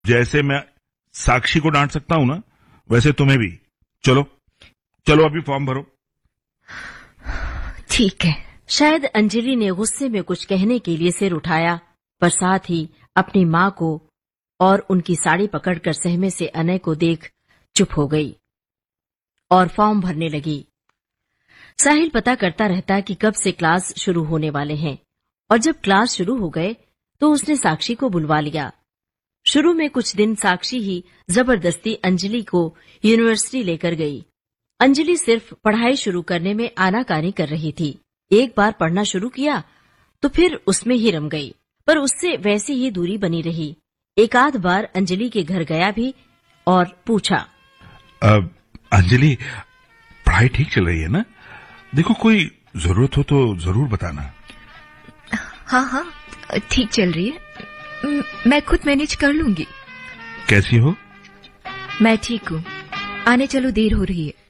जैसे मैं साक्षी को डांट सकता हूं ना, वैसे तुम्हें भी। चलो चलो अभी फॉर्म भरो। ठीक है। शायद अंजलि ने गुस्से में कुछ कहने के लिए सिर उठाया, पर साथ ही अपनी माँ को और उनकी साड़ी पकड़कर सहमे से अनय को देख चुप हो गई और फॉर्म भरने लगी। साहिल पता करता रहता कि कब से क्लास शुरू होने वाले हैं, और जब क्लास शुरू हो गए तो उसने साक्षी को बुलवा लिया। शुरू में कुछ दिन साक्षी ही जबरदस्ती अंजलि को यूनिवर्सिटी लेकर गई। अंजलि सिर्फ पढ़ाई शुरू करने में आनाकानी कर रही थी। एक बार पढ़ना शुरू किया तो फिर उसमें ही रम गई, पर उससे वैसी ही दूरी बनी रही। एक आध बार अंजलि के घर गया भी और पूछा, अंजलि पढ़ाई ठीक चल रही है ना? देखो कोई जरूरत हो तो जरूर बताना। हाँ, ठीक चल रही है। मैं खुद मैनेज कर लूंगी। कैसी हो? मैं ठीक हूँ। आने चलो, देर हो रही है।